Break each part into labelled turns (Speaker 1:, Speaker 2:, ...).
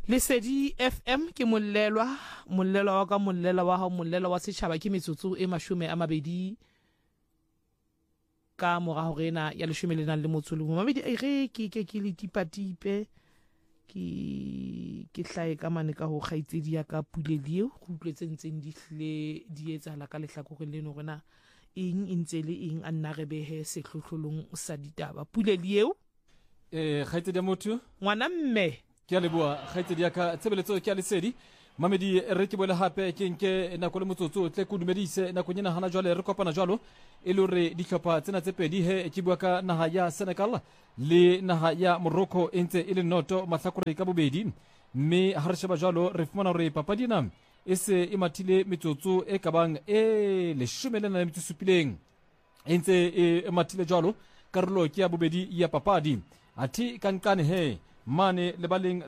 Speaker 1: Lesedi FM ke mollelwa wa ka mollela wa hao mollela wa setjhaba ke metsotso e 20 ka mora ho rena ya 11 mamedi a re ke le tipatipe ke hlae ka mane ka ho kgaitsedi ya ka pulelio go utlwetsentseng di hle di etsahala ka lehlakoreng leno rena eng intse le eng a nna re behe sehlohlolong sa ditaba pulelio
Speaker 2: kgaitsedi ya motho
Speaker 1: ngwana mme
Speaker 2: ke a leboa kgaitsedi ya ka tshebeletso ke a lesedi mamedi re ke boele hape ke nke nako le motsotso tle ko dumedise nako nyena hana jwale re kopana jwalo e le hore dihlopha tsena tse pedi he ke bua ka naha ya Senegal le naha ya Morocco e ntse e le noto mahlakore ka bobedi mme ha re sheba jwalo re fumana hore papadi ena e se e mathile metsotso e kabang e 17 e ntse e mathile jwalo karolo ke ya bobedi ya papadi athi kankane he mane lebaleng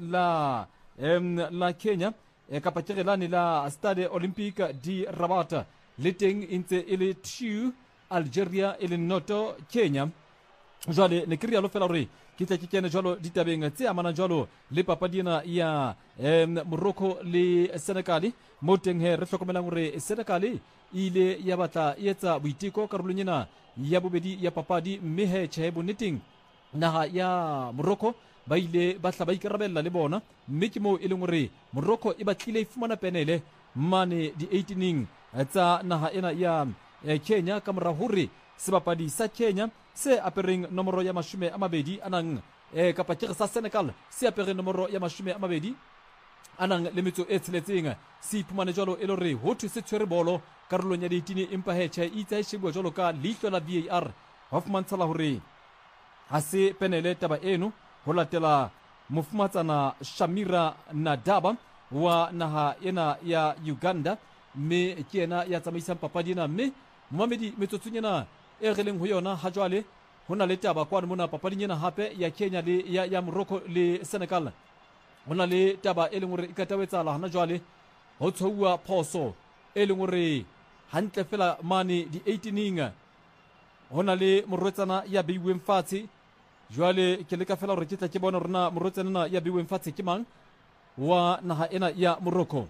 Speaker 2: la Kenya kapa tšegelane la Stade Olympique di Rabat le teng intse e le 2 Algeria e le noto Kenya jwale ne ke rialo fela hore ke tla ke kene jwalo ditabeng tse amanang jwalo le papadi ena ya Morocco le Senegal mo teng he re hlokomelang hore Senegal ile ya batla e etsa boiteko karolong ena ya bobedi ya papadi mme he tjhe bonneteng naha ya Morocco ba ile ba tla ba ikarabella le bona mme ke mo e leng hore Morocco e batlile e fumana penele mane di 18ing tsa naha ena ya Kenya ka mora hore sebapadi sa Kenya se apereng nomoro ya 20 anang kapa ke sa Senegal se apereng nomoro ya 20 anang le metso e tsheletseng se iphumane jwalo e le hore ho thwe se tshwere bolo karolong ya 18 empa hetjha itse e shebwa jwalo ka leihlo la VAR wa fumantsala hore ha se penele taba eno ho latela mofumatsana Shamira Nadaba wa naha ena ya Uganda mme ke ena ya tsamaisang papadi ena mme Mohamedi metsotsonyana e releng ho yona ha jwale hona le taba kwa mona papading ena hape ya Kenya le ya Morocco le Senegal hona le taba e leng hore e ka tawetsala hana jwale ho tshouwa phoso e leng hore hantle fela mane di 18ing hona le morwetsana ya beiweng fatshe jwale ke le ka fela hore ke tla ke bona rona morwetsana ya beiweng fatshe ke mang wa naha ena ya Morocco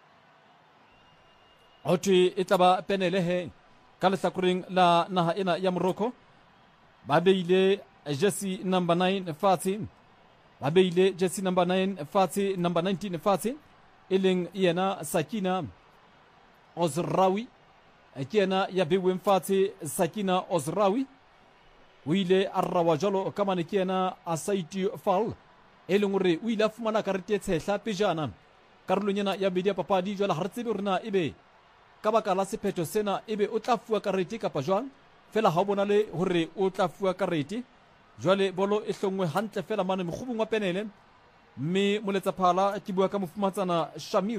Speaker 2: hoti e taba penele he ka lehlakoreng la naha ena ya Morocco ba beile jersey number 9 fatshe ba beile jersey number 9 fatshe number 19 fatshe e leng yena Sakina Ozraoui ke ena ya beiweng fatshe Sakina Ozraoui o ile a rawa jalo ka mane ke ena Asaiti Fall e leng hore o ile a fumana karete e tshehla pejana karolong ena ya media papadi jwale ha re tsebe hore na ebe ka baka la sephetho sena ebe o tla fuwa karete kapa jwang fela ha o bona le hore o tla fuwa karete jwale bolo e hlongwe hantle fela mane mokgubung wa penele mme moletsa phala ke bua ka mofumatsana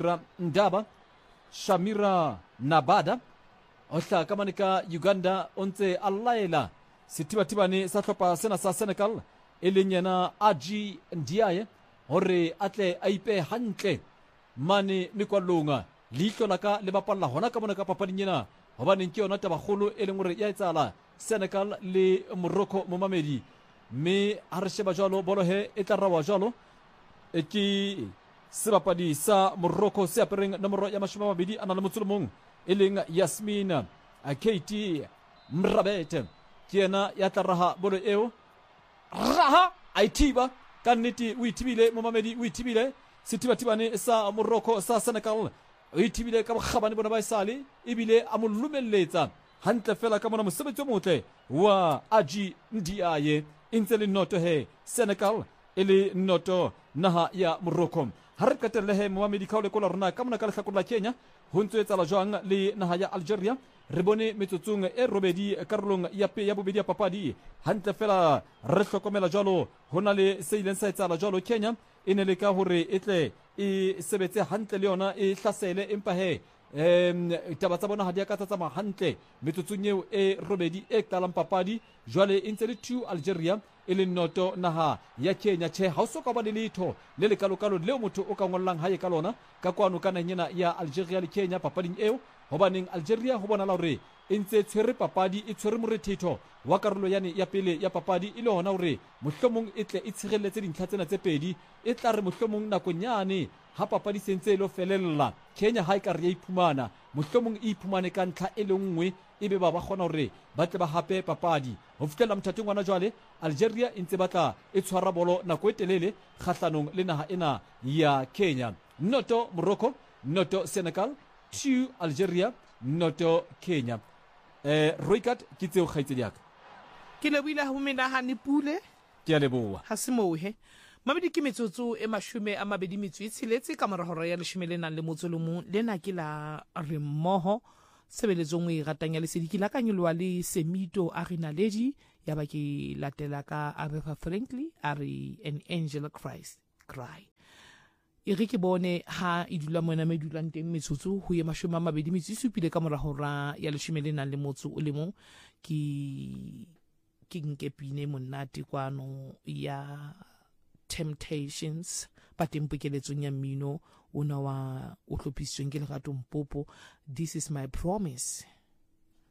Speaker 2: Shamira Nabada o hla ka mane ka Uganda o ntse a laela setibatibane sa hlopha sena sa Senegal e leng yena Aji Ndiaye hore atle a ipe hantle mane mekwallonga leihlo la ka le bapalla hona ka mona ka papading ena hobane ke yona taba kgolo e leng hore ya etsala Senegal le Morocco mo mamedi mme ha re sheba jwalo bolo he e tla rawa jwalo ke sebapadi sa Morocco se apereng nomoro ya 20 ana le motsolomong e leng Yasmin Keiti Mrabet ke ena ya tla raha bolo eo raha aitiba ka nnete o itibile mo mamedi o itibile setibatibane sa Morocco sa Senegal o itibile ka bokgabane bona ba isale ebile a mo lumelletsa hantle fela ka mona mosebetsi o motle wa Aji Ndiaye intse le noto he Senegal e le noto naha ya Morocco ha re qetelle he Mohamedi Kaole kola rona ka mona ka lehlakore la Kenya ho ntse etsala jwang le naha ya Algeria re bone metsotsong e robedi karolong ya bobedi ya papadi hantle fela re hlokomela jwalo hona le se ileng sa etsala jwalo Kenya e ne le ka hore e tle e sebetse hantle le yona e hlasele empa he taba tsa bona ha di ka tsamaya hantle metsotsong eo e robedi e tlalang papadi jwale e ntse le 2 Algeria e le noto naha ya Kenya tjhe ha o soka ba le letho le lekalokalo leo motho o ka ngollang hae ka lona ka kwano ka nanyena ya Algeria le Kenya papading eo hobaneng Algeria ho bona la hore e ntse tshwere papadi e tshwere morethetho wa karolo yane ya pele ya papadi e le hona hore mohlomong e tle e tshireletse dintlha tsena tse pedi e tla re mohlomong nakong yane ha papadi sentse e lo felella Kenya ha e ka re ya iphumana mohlomong e iphumane ka ntlha e le nngwe e be ba kgona hore ba tle ba hape papadi ho fitela mothateng wana jwale Algeria e ntse batla e tshwara bolo nako e telele kgahlanong le naha ena ya Kenya. Noto Morocco, noto Senegal, 2 Algeria, noto Kenya. Roikat ke tseo kgaitsedi yaka.
Speaker 1: Ke lebohile ho menahane Pule.
Speaker 2: Ke a leboha.
Speaker 1: Ha se moo he. Mamedi ke metsotso e 26 ka mora hora ya 11 lena ke la re mmoho sebeletsong e ratang ya lesedi ke la ka nyolwa le Semito Arina Lady ya ba ke latela ka Aretha Franklin Ari an Angel Cry. E re ke bone ha e dula mona me dulang teng metsotso ho ye 27 ka mora hora ya 11 ke nke pine monate kwano ya Temptations ba tempokeletsong ya mmino ona wa o hlophisitsweng ke Lerato Mpopo. This is my promise.